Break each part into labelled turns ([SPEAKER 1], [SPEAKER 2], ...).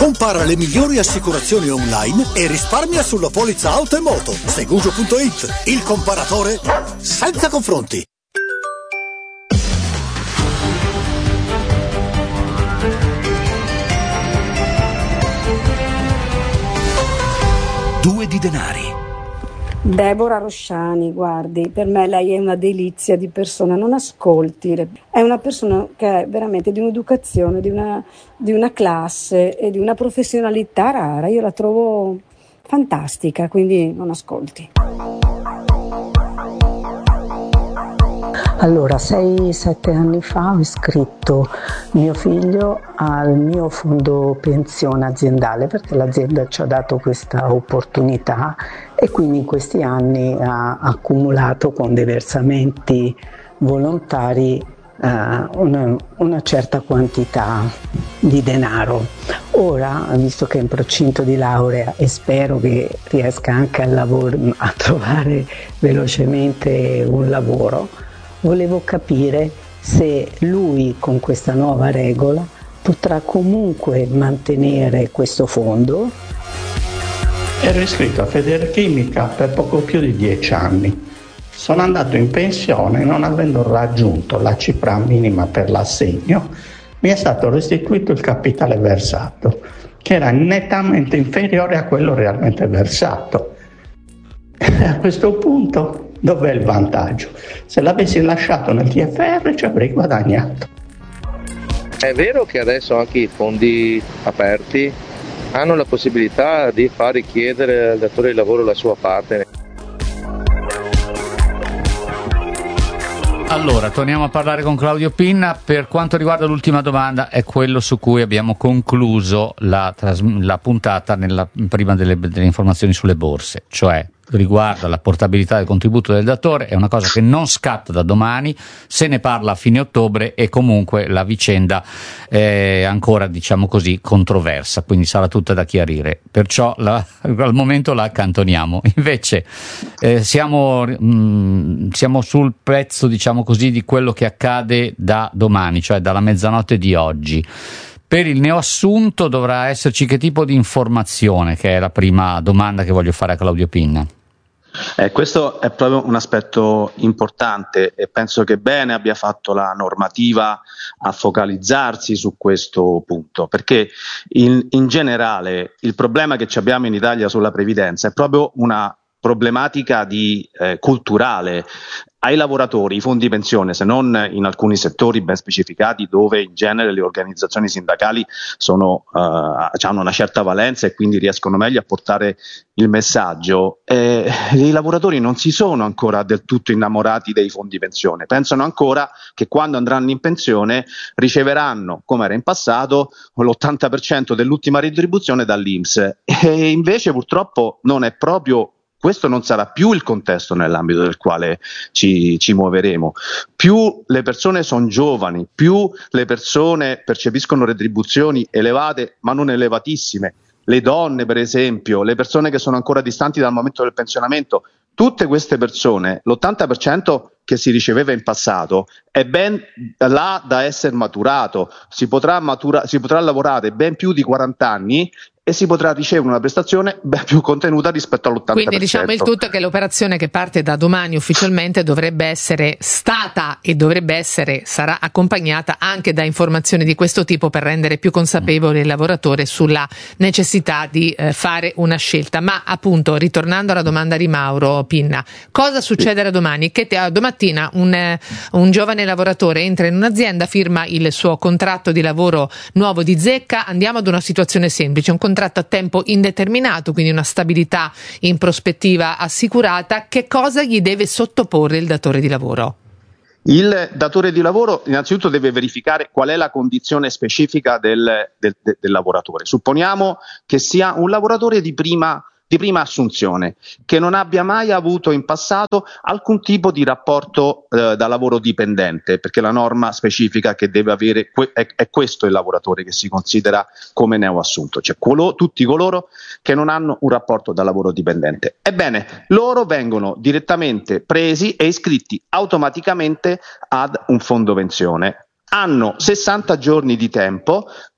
[SPEAKER 1] Compara le migliori assicurazioni online e risparmia sulla polizza auto e moto. Segugio.it, il comparatore senza confronti.
[SPEAKER 2] Due di denari.
[SPEAKER 3] Deborah Rosciani, guardi, per me lei è una delizia di persona, non ascolti, è una persona che è veramente di un'educazione, di una classe e di una professionalità rara, io la trovo fantastica, quindi non ascolti.
[SPEAKER 4] Allora, 6-7 anni fa ho iscritto mio figlio al mio fondo pensione aziendale perché l'azienda ci ha dato questa opportunità e quindi in questi anni ha accumulato con dei versamenti volontari una certa quantità di denaro. Ora, visto che è in procinto di laurea e spero che riesca anche a trovare velocemente un lavoro, volevo capire se lui con questa nuova regola potrà comunque mantenere questo fondo.
[SPEAKER 5] Ero iscritto a Federchimica per poco più di 10 anni. Sono andato in pensione non avendo raggiunto la cifra minima per l'assegno. Mi è stato restituito il capitale versato, che era nettamente inferiore a quello realmente versato. A questo punto, dov'è il vantaggio? Se l'avessi lasciato nel TFR ci avrei guadagnato.
[SPEAKER 6] È vero che adesso anche i fondi aperti hanno la possibilità di far richiedere al datore di lavoro la sua parte.
[SPEAKER 7] Allora, torniamo a parlare con Claudio Pinna. Per quanto riguarda l'ultima domanda, è quello su cui abbiamo concluso la puntata prima delle informazioni sulle borse, cioè riguarda la portabilità del contributo del datore. È una cosa che non scatta da domani, se ne parla a fine ottobre e comunque la vicenda è ancora, diciamo così, controversa, quindi sarà tutta da chiarire, perciò al momento la accantoniamo. Invece siamo sul pezzo, diciamo così, di quello che accade da domani, cioè dalla mezzanotte di oggi. Per il neoassunto dovrà esserci che tipo di informazione, che è la prima domanda che voglio fare a Claudio Pinna.
[SPEAKER 8] Questo è proprio un aspetto importante e penso che bene abbia fatto la normativa a focalizzarsi su questo punto, perché in generale il problema che abbiamo in Italia sulla previdenza è proprio una problematica culturale. Ai lavoratori i fondi pensione, se non in alcuni settori ben specificati dove in genere le organizzazioni sindacali hanno una certa valenza e quindi riescono meglio a portare il messaggio, i lavoratori non si sono ancora del tutto innamorati dei fondi pensione, pensano ancora che quando andranno in pensione riceveranno, come era in passato, l'80% dell'ultima retribuzione dall'INPS, e invece purtroppo non è proprio questo, non sarà più il contesto nell'ambito del quale ci muoveremo. Più le persone sono giovani, più le persone percepiscono retribuzioni elevate ma non elevatissime, le donne per esempio, le persone che sono ancora distanti dal momento del pensionamento, tutte queste persone, l'80% che si riceveva in passato è ben là da essere maturato, si potrà lavorare ben più di 40 anni e si potrà ricevere una prestazione ben più contenuta rispetto all'80%.
[SPEAKER 9] Quindi diciamo il tutto è che l'operazione che parte da domani ufficialmente dovrebbe essere stata e sarà accompagnata anche da informazioni di questo tipo per rendere più consapevole il lavoratore sulla necessità di fare una scelta. Ma appunto, ritornando alla domanda di Mauro Pinna, cosa succederà domani? Che domattina un giovane lavoratore entra in un'azienda, firma il suo contratto di lavoro nuovo di zecca, andiamo ad una situazione semplice, un contratto a tempo indeterminato, quindi una stabilità in prospettiva assicurata. Che cosa gli deve sottoporre il datore di lavoro?
[SPEAKER 8] Il datore di lavoro innanzitutto deve verificare qual è la condizione specifica del lavoratore. Supponiamo che sia un lavoratore di prima assunzione, che non abbia mai avuto in passato alcun tipo di rapporto da lavoro dipendente, perché la norma specifica che deve avere è questo il lavoratore che si considera come neoassunto, cioè tutti coloro che non hanno un rapporto da lavoro dipendente. Ebbene, loro vengono direttamente presi e iscritti automaticamente ad un fondo pensione. Hanno 60 giorni di tempo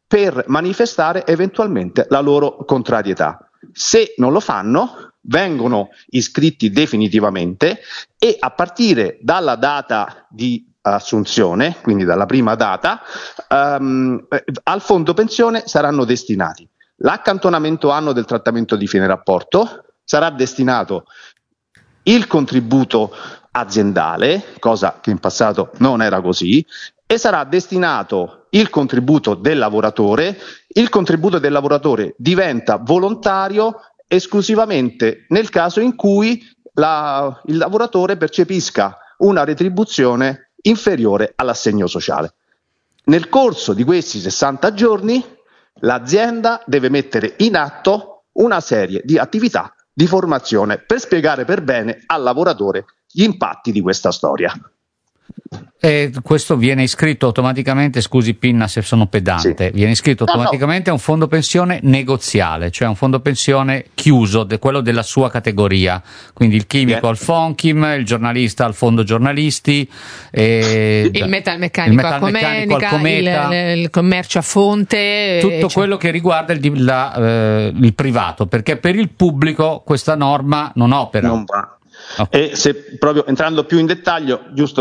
[SPEAKER 8] per manifestare eventualmente la loro contrarietà. Se non lo fanno, vengono iscritti definitivamente e a partire dalla data di assunzione, quindi dalla prima data, al fondo pensione saranno destinati. L'accantonamento annuo del trattamento di fine rapporto, sarà destinato il contributo aziendale, cosa che in passato non era così, e sarà destinato il contributo del lavoratore. Il contributo del lavoratore diventa volontario esclusivamente nel caso in cui il lavoratore percepisca una retribuzione inferiore all'assegno sociale. Nel corso di questi 60 giorni l'azienda deve mettere in atto una serie di attività di formazione per spiegare per bene al lavoratore gli impatti di questa storia.
[SPEAKER 7] E questo viene iscritto automaticamente, scusi Pinna se sono pedante, viene iscritto automaticamente a un fondo pensione negoziale, cioè un fondo pensione chiuso, quello della sua categoria, quindi il chimico al Fonchim, il giornalista al fondo giornalisti,
[SPEAKER 9] il metalmeccanico al Cometa, il commercio a fonte,
[SPEAKER 7] tutto quello che riguarda il privato, perché per il pubblico questa norma non opera.
[SPEAKER 8] Non va. Okay. E se proprio entrando più in dettaglio, giusto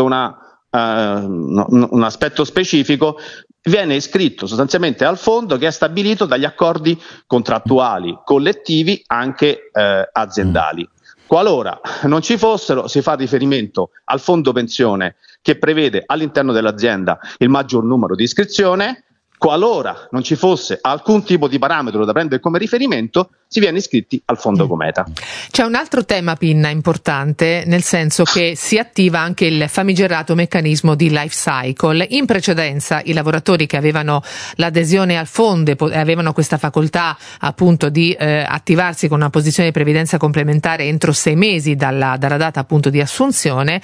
[SPEAKER 8] un aspetto specifico, viene iscritto sostanzialmente al fondo che è stabilito dagli accordi contrattuali collettivi anche aziendali. Qualora non ci fossero, si fa riferimento al fondo pensione che prevede all'interno dell'azienda il maggior numero di iscrizione. Qualora non ci fosse alcun tipo di parametro da prendere come riferimento, si viene iscritti al fondo Cometa.
[SPEAKER 9] C'è un altro tema, Pinna, importante, nel senso che si attiva anche il famigerato meccanismo di life cycle. In precedenza i lavoratori che avevano l'adesione al fondo avevano questa facoltà appunto di attivarsi con una posizione di previdenza complementare entro 6 mesi dalla data appunto di assunzione.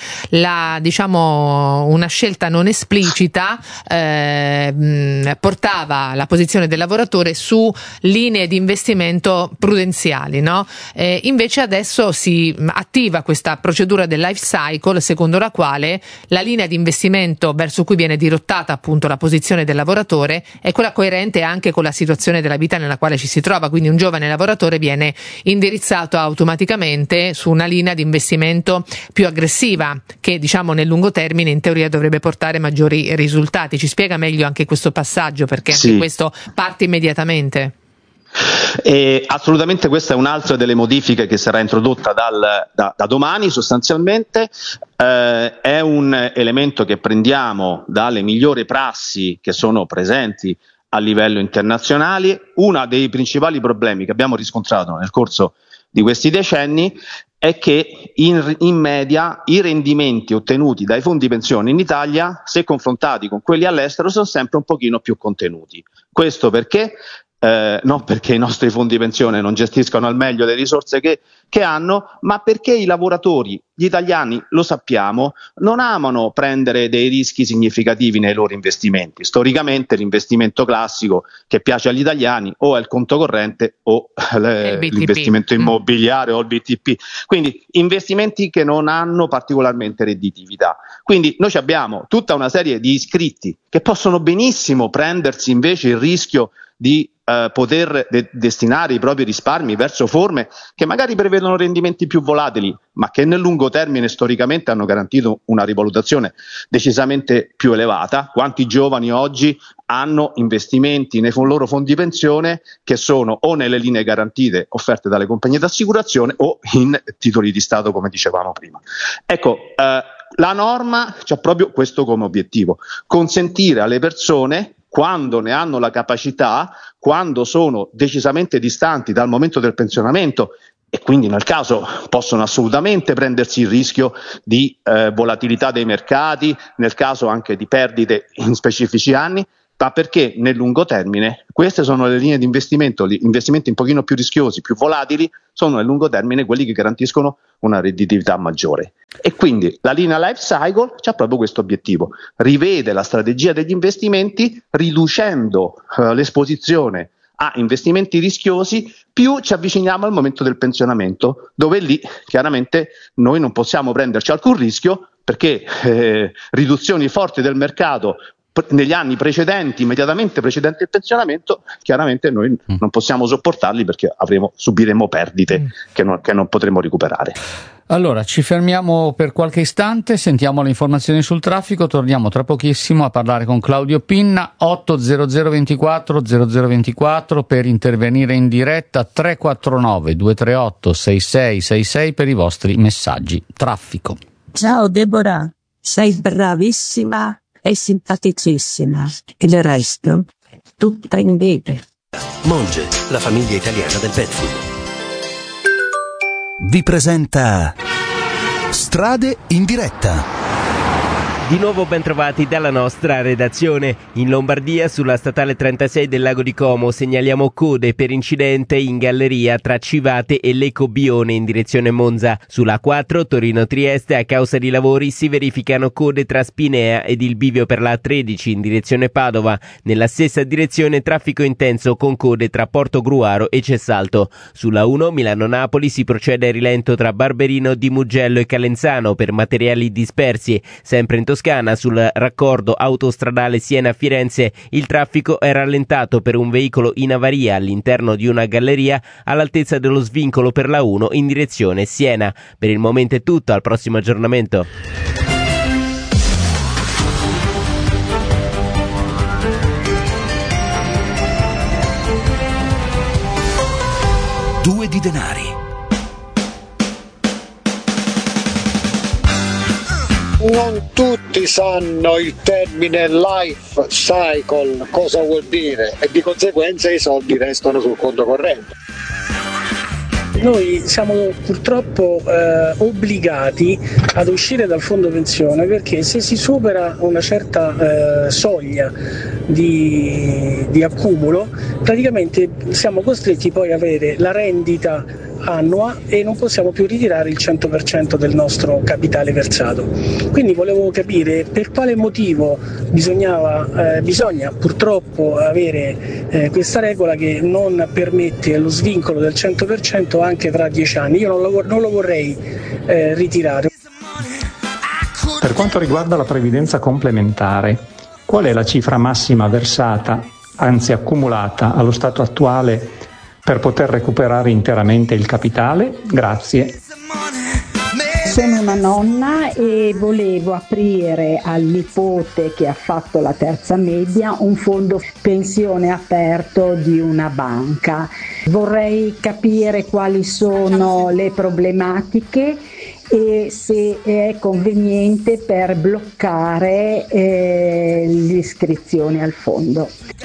[SPEAKER 9] Una scelta non esplicita portava la posizione del lavoratore su linee di investimento prudenziali, no? Invece adesso si attiva questa procedura del life cycle, secondo la quale la linea di investimento verso cui viene dirottata appunto la posizione del lavoratore è quella coerente anche con la situazione della vita nella quale ci si trova, quindi un giovane lavoratore viene indirizzato automaticamente su una linea di investimento più aggressiva che nel lungo termine in teoria dovrebbe portare maggiori risultati. Ci spiega meglio anche questo passaggio, perché anche questo parte immediatamente.
[SPEAKER 8] Assolutamente, questa è un'altra delle modifiche che sarà introdotta da domani. Sostanzialmente è un elemento che prendiamo dalle migliori prassi che sono presenti a livello internazionale. Uno dei principali problemi che abbiamo riscontrato nel corso di questi decenni è che in media i rendimenti ottenuti dai fondi pensione in Italia, se confrontati con quelli all'estero, sono sempre un pochino più contenuti. Questo perché? Non perché i nostri fondi pensione non gestiscano al meglio le risorse che hanno, ma perché i lavoratori, gli italiani, lo sappiamo, non amano prendere dei rischi significativi nei loro investimenti. Storicamente l'investimento classico che piace agli italiani o è il conto corrente o l'investimento immobiliare o il BTP, quindi investimenti che non hanno particolarmente redditività. Quindi noi abbiamo tutta una serie di iscritti che possono benissimo prendersi invece il rischio di poter destinare i propri risparmi verso forme che magari prevedono rendimenti più volatili, ma che nel lungo termine storicamente hanno garantito una rivalutazione decisamente più elevata. Quanti giovani oggi hanno investimenti nei loro fondi pensione che sono o nelle linee garantite offerte dalle compagnie d'assicurazione o in titoli di Stato, come dicevamo prima. Ecco, la norma c'ha proprio questo come obiettivo: consentire alle persone, quando ne hanno la capacità, quando sono decisamente distanti dal momento del pensionamento e quindi nel caso possono assolutamente prendersi il rischio di volatilità dei mercati, nel caso anche di perdite in specifici anni, ma perché nel lungo termine queste sono le linee di investimento, gli investimenti un pochino più rischiosi, più volatili, sono nel lungo termine quelli che garantiscono una redditività maggiore. E quindi la linea life cycle c'ha proprio questo obiettivo: rivede la strategia degli investimenti riducendo l'esposizione a investimenti rischiosi, più ci avviciniamo al momento del pensionamento, dove lì chiaramente noi non possiamo prenderci alcun rischio, perché riduzioni forti del mercato negli anni precedenti, immediatamente precedenti il pensionamento, chiaramente noi non possiamo sopportarli perché subiremo perdite che non potremo recuperare.
[SPEAKER 7] Allora, ci fermiamo per qualche istante, sentiamo le informazioni sul traffico, torniamo tra pochissimo a parlare con Claudio Pinna. 80024 0024 per intervenire in diretta, 349 238 6666 per i vostri messaggi. Traffico.
[SPEAKER 2] Ciao Deborah, sei bravissima e simpaticissima, e del resto tutta in bene.
[SPEAKER 10] Monge, la famiglia italiana del pet food, vi presenta Strade in diretta.
[SPEAKER 11] Di nuovo ben trovati dalla nostra redazione. In Lombardia, sulla statale 36 del Lago di Como, segnaliamo code per incidente in galleria tra Civate e l'Ecobione in direzione Monza. Sulla A4 Torino-Trieste, a causa di lavori, si verificano code tra Spinea ed il bivio per la A13 in direzione Padova. Nella stessa direzione traffico intenso con code tra Porto Gruaro e Cessalto. Sulla 1 Milano-Napoli si procede a rilento tra Barberino di Mugello e Calenzano per materiali dispersi. Sempre in Toscana, sul raccordo autostradale Siena-Firenze, il traffico è rallentato per un veicolo in avaria all'interno di una galleria all'altezza dello svincolo per la 1 in direzione Siena. Per il momento è tutto, al prossimo aggiornamento.
[SPEAKER 10] Due di denari.
[SPEAKER 12] Non tutti sanno il termine life cycle cosa vuol dire e di conseguenza i soldi restano sul conto corrente.
[SPEAKER 13] Noi siamo purtroppo obbligati ad uscire dal fondo pensione perché se si supera una certa soglia di accumulo, praticamente siamo costretti poi ad avere la rendita annua e non possiamo più ritirare il 100% del nostro capitale versato. Quindi volevo capire per quale motivo bisogna purtroppo avere questa regola che non permette lo svincolo del 100% anche tra 10 anni. Io non lo vorrei ritirare.
[SPEAKER 14] Per quanto riguarda la previdenza complementare, qual è la cifra massima versata, anzi accumulata allo stato attuale per poter recuperare interamente il capitale? Grazie.
[SPEAKER 15] Sono una nonna e volevo aprire al nipote che ha fatto la terza media un fondo pensione aperto di una banca. Vorrei capire quali sono le problematiche e se è conveniente per bloccare l'iscrizione al fondo.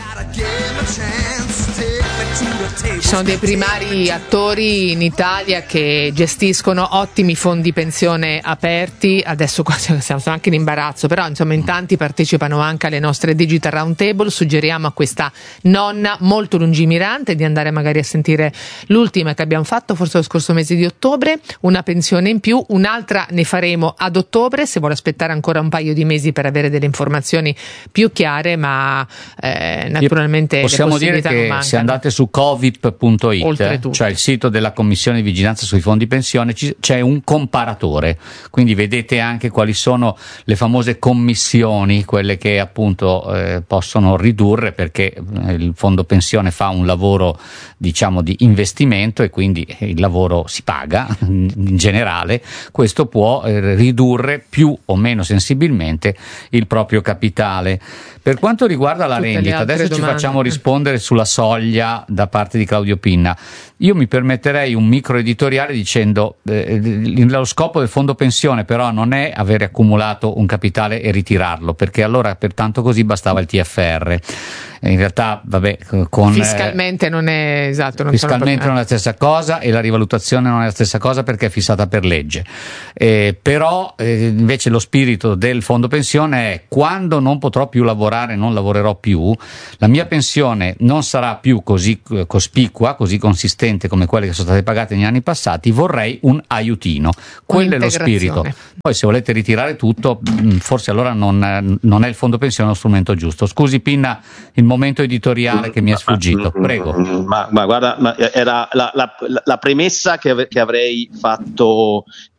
[SPEAKER 9] Ci sono dei primari attori in Italia che gestiscono ottimi fondi pensione aperti, adesso quasi siamo anche in imbarazzo, però insomma in tanti partecipano anche alle nostre Digital Roundtable. Suggeriamo a questa nonna molto lungimirante di andare magari a sentire l'ultima che abbiamo fatto, forse lo scorso mese di ottobre, una pensione in più, un'altra ne faremo ad ottobre, se vuole aspettare ancora un paio di mesi per avere delle informazioni più chiare, ma naturalmente
[SPEAKER 7] possiamo dire che se andate su covip.it, cioè il sito della Commissione di Vigilanza sui Fondi Pensione, c'è un comparatore, quindi vedete anche quali sono le famose commissioni, quelle che appunto possono ridurre, perché il fondo pensione fa un lavoro diciamo di investimento e quindi il lavoro si paga in generale. Questo può ridurre più o meno sensibilmente il proprio capitale. Per quanto riguarda la rendita, adesso ci facciamo rispondere sulla soglia da parte di Claudio Pinna. Io mi permetterei un micro editoriale dicendo lo scopo del fondo pensione però non è avere accumulato un capitale e ritirarlo, perché allora pertanto così bastava il TFR. In realtà
[SPEAKER 9] fiscalmente non è esatto,
[SPEAKER 7] fiscalmente non è la stessa cosa e la rivalutazione non è la stessa cosa perché è fissata per legge, però invece lo spirito del fondo pensione è: quando non potrò più lavorare, non lavorerò più, la mia pensione non sarà più così cospicua, così consistente come quelle che sono state pagate negli anni passati, vorrei un aiutino. Quello è lo spirito. Poi se volete ritirare tutto, forse allora non è il fondo pensione lo strumento giusto. Scusi Pinna, il momento editoriale che mi è sfuggito, prego.
[SPEAKER 8] Ma guarda, era la premessa che avrei fatto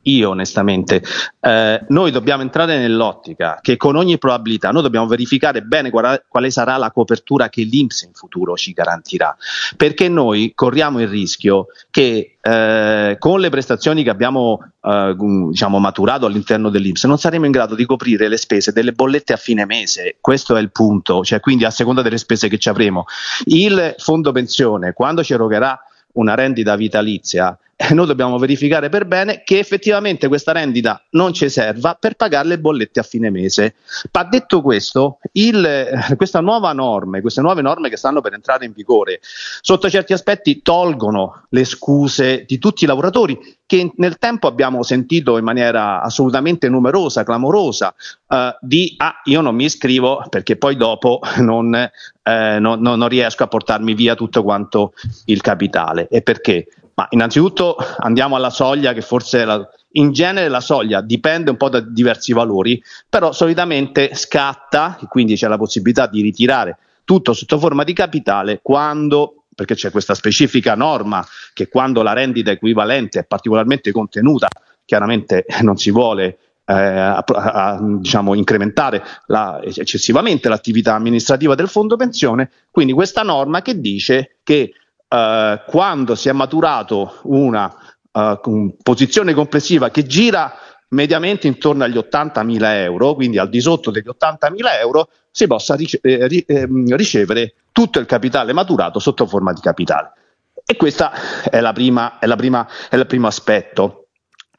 [SPEAKER 8] io onestamente. Noi dobbiamo entrare nell'ottica che con ogni probabilità noi dobbiamo verificare bene quale sarà la copertura che l'INPS in futuro ci garantirà, perché noi corriamo il rischio che con le prestazioni che abbiamo maturato all'interno dell'INPS non saremo in grado di coprire le spese delle bollette a fine mese. Questo è il punto, cioè quindi a seconda delle spese che ci avremo. Il fondo pensione, quando ci erogherà una rendita vitalizia, noi dobbiamo verificare per bene che effettivamente questa rendita non ci serva per pagare le bollette a fine mese. Ma detto questo, queste nuove norme che stanno per entrare in vigore, sotto certi aspetti tolgono le scuse di tutti i lavoratori che nel tempo abbiamo sentito in maniera assolutamente numerosa, clamorosa, io non mi iscrivo perché poi dopo non riesco a portarmi via tutto quanto il capitale. E perché? Ma innanzitutto andiamo alla soglia, che forse in genere la soglia dipende un po' da diversi valori, però solitamente scatta, quindi c'è la possibilità di ritirare tutto sotto forma di capitale perché c'è questa specifica norma che quando la rendita equivalente è particolarmente contenuta, chiaramente non si vuole incrementare eccessivamente l'attività amministrativa del fondo pensione, quindi questa norma che dice che quando si è maturato una posizione complessiva che gira mediamente intorno agli 80.000 euro, quindi al di sotto degli 80.000 euro, si possa ricevere tutto il capitale maturato sotto forma di capitale. E questo è il primo aspetto.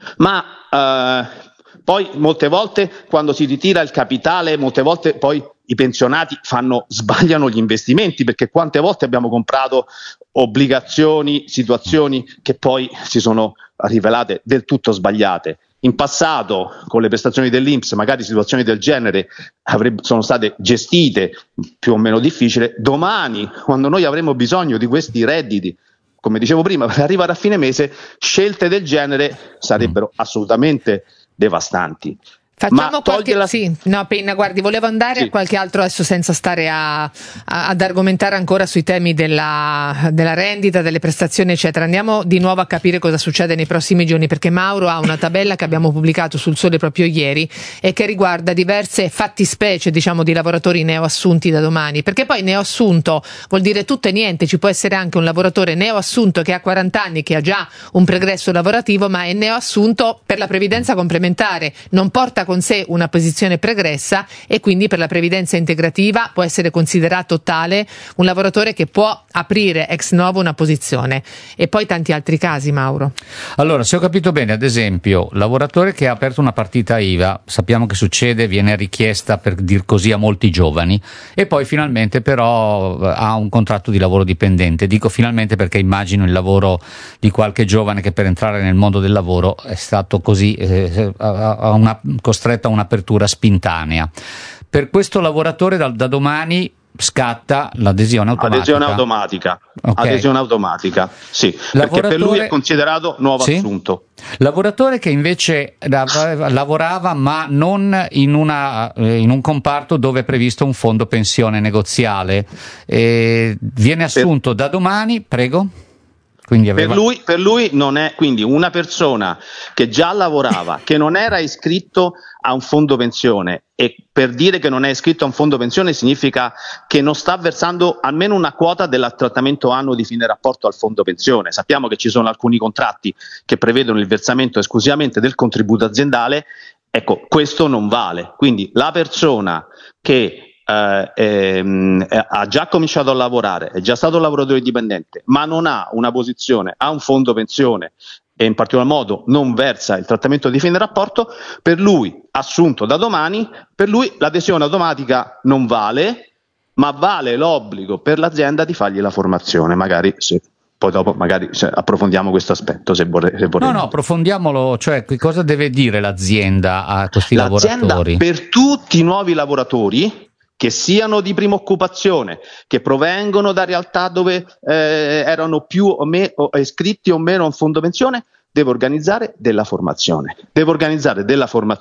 [SPEAKER 8] Ma poi molte volte quando si ritira il capitale, molte volte poi i pensionati sbagliano gli investimenti, perché quante volte abbiamo comprato obbligazioni, situazioni che poi si sono rivelate del tutto sbagliate. In passato, con le prestazioni dell'INPS, magari situazioni del genere sono state gestite più o meno difficile. Domani, quando noi avremo bisogno di questi redditi, come dicevo prima, per arrivare a fine mese, scelte del genere sarebbero assolutamente devastanti.
[SPEAKER 9] Facciamo Penna, guardi, volevo andare a qualche altro adesso senza stare ad argomentare ancora sui temi della rendita, delle prestazioni eccetera. Andiamo di nuovo a capire cosa succede nei prossimi giorni, perché Mauro ha una tabella che abbiamo pubblicato sul Sole proprio ieri e che riguarda diverse fattispecie, di lavoratori neoassunti da domani, perché poi neoassunto vuol dire tutto e niente. Ci può essere anche un lavoratore neoassunto che ha 40 anni, che ha già un pregresso lavorativo, ma è neoassunto per la previdenza complementare, non porta con sé una posizione pregressa e quindi per la previdenza integrativa può essere considerato tale un lavoratore che può aprire ex novo una posizione. E poi tanti altri casi, Mauro.
[SPEAKER 7] Allora, se ho capito bene, ad esempio, lavoratore che ha aperto una partita IVA, sappiamo che viene richiesta, per dir così, a molti giovani, e poi finalmente però ha un contratto di lavoro dipendente. Dico finalmente perché immagino il lavoro di qualche giovane che per entrare nel mondo del lavoro è stato così costretto a un'apertura spintanea. Per questo lavoratore da domani scatta l'adesione automatica.
[SPEAKER 8] Adesione automatica, sì, perché per lui è considerato nuovo assunto.
[SPEAKER 7] Lavoratore che invece lavorava ma non in un comparto dove è previsto un fondo pensione negoziale, viene assunto da domani, prego. Quindi per
[SPEAKER 8] lui non è, quindi una persona che già lavorava, che non era iscritto a un fondo pensione, e per dire che non è iscritto a un fondo pensione significa che non sta versando almeno una quota del trattamento annuo di fine rapporto al fondo pensione. Sappiamo che ci sono alcuni contratti che prevedono il versamento esclusivamente del contributo aziendale, ecco, questo non vale. Quindi la persona che ha già cominciato a lavorare, è già stato lavoratore dipendente, ma non ha una posizione a un fondo pensione e in particolar modo non versa il trattamento di fine rapporto, per lui assunto da domani, per lui l'adesione automatica non vale, ma vale l'obbligo per l'azienda di fargli la formazione. Magari poi dopo approfondiamo questo aspetto, se vorrei.
[SPEAKER 7] No, approfondiamolo, cioè che cosa deve dire l'azienda a questi lavoratori?
[SPEAKER 8] Per tutti i nuovi lavoratori, che siano di prima occupazione, che provengono da realtà dove erano più o meno iscritti o meno a un fondo pensione, deve organizzare della formazione.